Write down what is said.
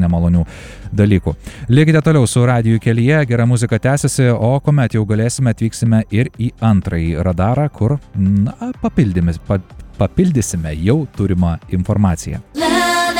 nemalonių dalykų. Likite toliau su radiju kelyje, gera muzika tęsiasi, o kuomet jau galėsime, atvyksime ir į antrąjį radarą, kur papildysime jau turimą informaciją.